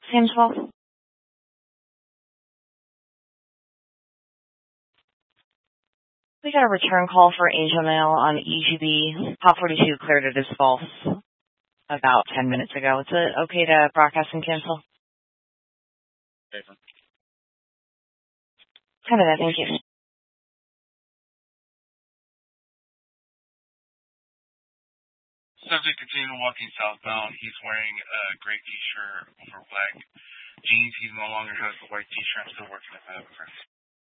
Sam 12. We got a return call for Angel Mail on EGB. Pop 42 cleared it as false about 10 minutes ago. Is it okay to broadcast and cancel? Kind of that, thank you. Subject continuing walking southbound. He's wearing a gray t-shirt over black jeans. He no longer has the white t-shirt. I'm still working at that.